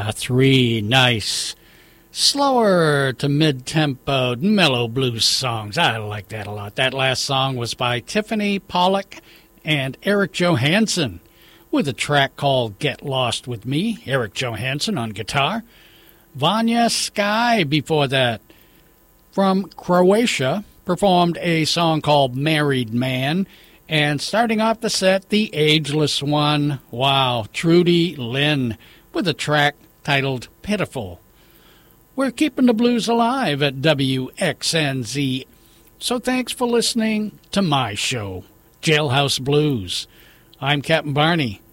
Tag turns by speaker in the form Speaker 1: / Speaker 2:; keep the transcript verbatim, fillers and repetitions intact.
Speaker 1: Yeah, three nice, slower to mid-tempo, mellow blues songs. I like that a lot. That last song was by Tiffany Pollack and Eric Johansson with a track called Get Lost With Me. Eric Johansson on guitar. Vanya Sky before that, from Croatia, performed a song called Married Man. And starting off the set, the ageless one, wow, Trudy Lynn, with a track titled Pitiful. We're keeping the blues alive at W X N Z. So thanks for listening to my show, Jailhouse Blues. I'm Captain Barney.